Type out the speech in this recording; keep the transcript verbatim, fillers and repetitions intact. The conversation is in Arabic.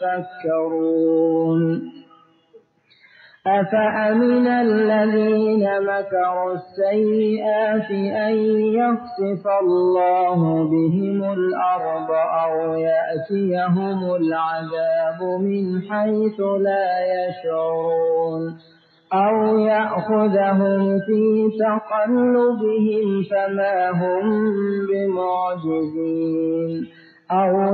يتفكرون أفأمن الذين مكروا السيئات أن يخسف الله بهم الأرض أو يأتيهم العذاب من حيث لا يشعرون أو يأخذهم في تقلبهم فما هم بمعجزين أو